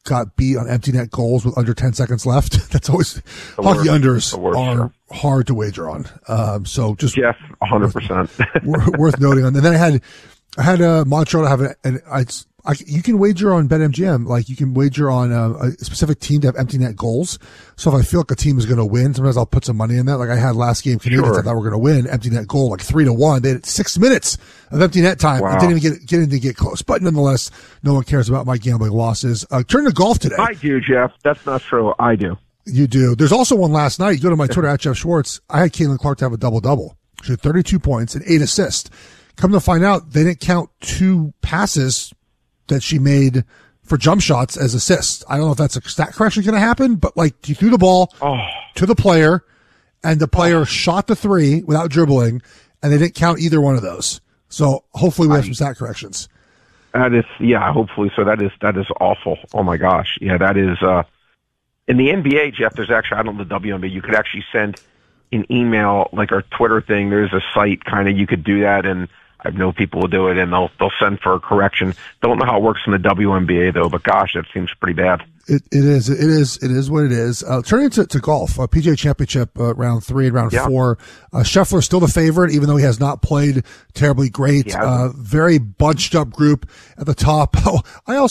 got beat on empty net goals with under 10 seconds left. That's always hockey unders are hard to wager on. So just Jeff, 100% worth noting on. And then I had Montreal to have you can wager on BetMGM. Like you can wager on a specific team to have empty net goals. So if I feel like a team is going to win, sometimes I'll put some money in that. Like I had last game, Canadians, I thought were going to win empty net goal, like 3-1. They had 6 minutes of empty net time. Wow. It didn't even get close. But nonetheless, no one cares about my gambling losses. Turn to golf today. I do, Jeff. That's not true. I do. You do. There's also one last night. You go to my Twitter at Jeff Schwartz. I had Caitlin Clark to have a double-double. She had 32 points and 8 assists. Come to find out, they didn't count 2 passes that she made for jump shots as assists. I don't know if that's a stat correction going to happen, but like you threw the ball to the player and the player shot the 3 without dribbling and they didn't count either one of those. So hopefully we have some stat corrections. That is, hopefully. So that is awful. Oh my gosh. Yeah, that is, in the NBA, Jeff, there's actually, I don't know the WNBA, you could actually send an email, like our Twitter thing. There's a site you could do that, and I know people will do it, and they'll send for a correction. Don't know how it works in the WNBA though, but gosh, that seems pretty bad. It is what it is. Turning to golf, PGA Championship round 3 and round 4. Scheffler still the favorite, even though he has not played terribly great. Very bunched up group at the top. Oh,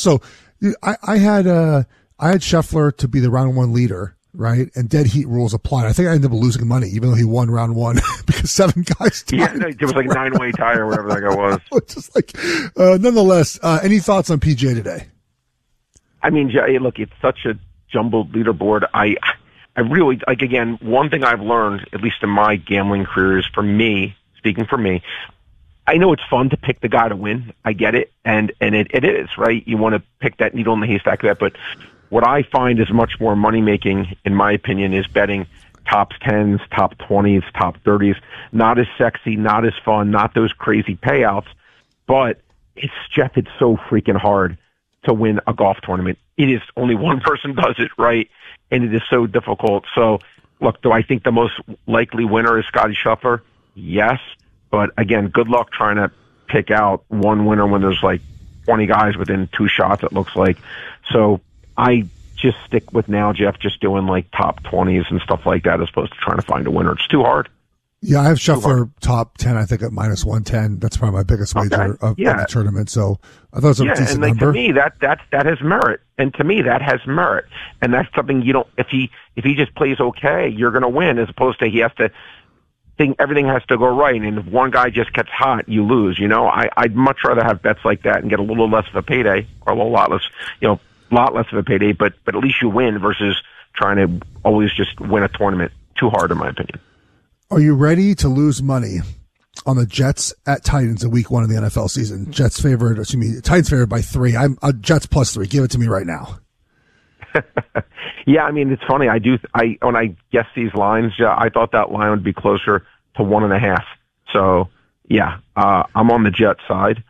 I had Scheffler to be the round 1 leader. Right, and dead heat rules applied. I think I ended up losing money, even though he won round 1 because 7 guys tied. Yeah, it was like a 9-way tie or whatever that guy was. Just like, nonetheless, any thoughts on PGA today? I mean, look, it's such a jumbled leaderboard. I really, like, again, one thing I've learned, at least in my gambling career, is speaking for me, I know it's fun to pick the guy to win. I get it, and it is, right? You want to pick that needle in the haystack of that, but what I find is much more money-making, in my opinion, is betting top 10s, top 20s, top 30s. Not as sexy, not as fun, not those crazy payouts, but it's so freaking hard to win a golf tournament. It is only one person does it, right? And it is so difficult. So, look, do I think the most likely winner is Scottie Scheffler? Yes. But, again, good luck trying to pick out one winner when there's like 20 guys within 2 shots, it looks like. So I just stick with now, Jeff, just doing like top 20s and stuff like that as opposed to trying to find a winner. It's too hard. Yeah, I have Scheffler top 10, I think, at minus 110. That's probably my biggest wager of the tournament. So I thought it was a decent number. To me, that has merit. And to me, that has merit. And that's something you don't, if he just plays okay, you're going to win, as opposed to he has to think everything has to go right. And if one guy just gets hot, you lose. I'd much rather have bets like that and get a little less of a payday, or a lot less, lot less of a payday, but at least you win versus trying to always just win a tournament. Too hard, in my opinion. Are you ready to lose money on the Jets at Titans in week 1 of the NFL season? Titans favored by 3. I'm Jets plus 3. Give it to me right now. Yeah, I mean, it's funny. When I guess these lines, I thought that line would be closer to 1.5. So yeah, I'm on the Jets side.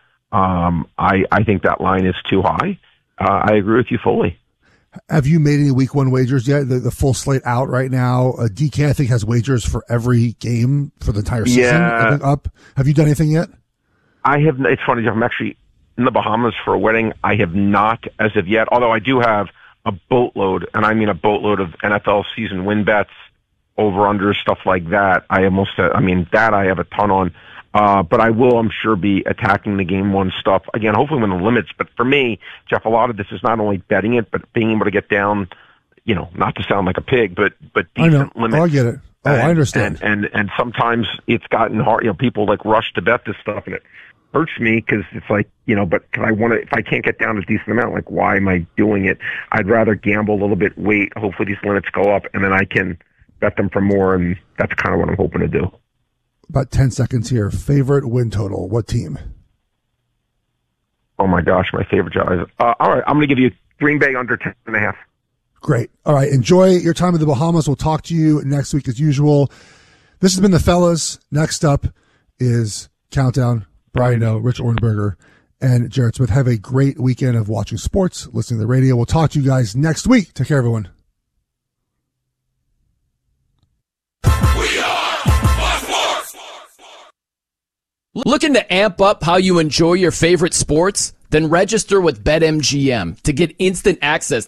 I think that line is too high. I agree with you fully. Have you made any week 1 wagers yet? The full slate out right now. DK, I think, has wagers for every game for the entire season. I think up. Have you done anything yet? I have. It's funny, Jeff. I'm actually in the Bahamas for a wedding. I have not as of yet, although I do have a boatload, and I mean a boatload of NFL season win bets, over-under, stuff like that. I have a ton on. But I will, I'm sure, be attacking the game 1 stuff. Again, hopefully within the limits. But for me, Jeff, a lot of this is not only betting it, but being able to get down, not to sound like a pig, but decent limits. Oh, I get it. I understand. And sometimes it's gotten hard. People like rush to bet this stuff, and it hurts me because it's like, but if I can't get down a decent amount, like, why am I doing it? I'd rather gamble a little bit, wait, hopefully these limits go up, and then I can bet them for more, and that's kind of what I'm hoping to do. About 10 seconds here. Favorite win total. What team? Oh, my gosh, my favorite job. All right, I'm going to give you Green Bay under 10.5. Great. All right, enjoy your time in the Bahamas. We'll talk to you next week as usual. This has been the Fellas. Next up is Countdown. Brian O, Rich Orenberger, and Jared Smith. Have a great weekend of watching sports, listening to the radio. We'll talk to you guys next week. Take care, everyone. Looking to amp up how you enjoy your favorite sports? Then register with BetMGM to get instant access